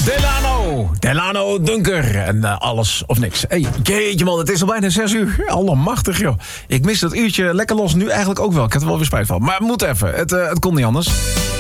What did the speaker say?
Delano Dunker en alles of niks. Hey, jeetje man, het is al bijna 6 uur. Allemachtig joh. Ik mis dat uurtje lekker los nu eigenlijk ook wel. Ik heb er wel weer spijt van. Maar moet even, het kon niet anders.